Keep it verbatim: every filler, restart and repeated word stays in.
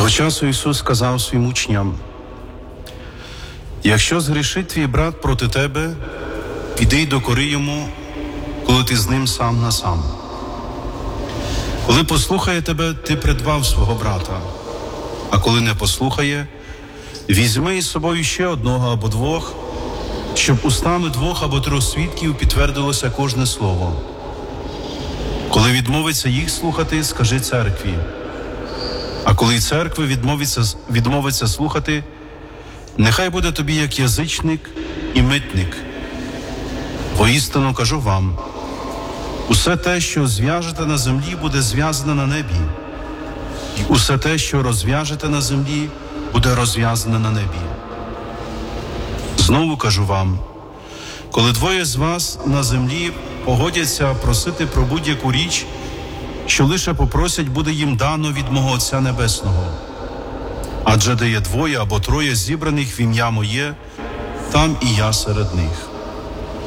Того часу Ісус сказав своїм учням: якщо згрішить твій брат проти тебе, піди й докори йому, коли ти з ним сам на сам. Коли послухає тебе, ти придбав свого брата, а коли не послухає, візьми із собою ще одного або двох, щоб устами двох або трьох свідків підтвердилося кожне слово. Коли відмовиться їх слухати, скажи церкві. А коли церкви відмовиться, відмовиться слухати, нехай буде тобі як язичник і митник. Воістину кажу вам, усе те, що зв'яжете на землі, буде зв'язане на небі, і усе те, що розв'яжете на землі, буде розв'язане на небі. Знову кажу вам, коли двоє з вас на землі погодяться просити про будь-яку річ, що лише попросять, буде їм дано від мого Отця Небесного. Адже де є двоє або троє зібраних в ім'я моє, там і я серед них.